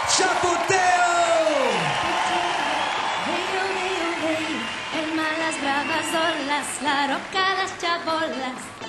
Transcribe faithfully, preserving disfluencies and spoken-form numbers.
¡Chapoteo! El malas bravas olas, la roca, las chabolas.